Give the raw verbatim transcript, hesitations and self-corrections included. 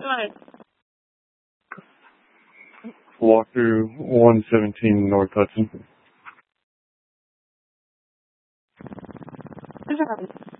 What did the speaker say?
Right. Walk through one seventeen North Hudson. Good job.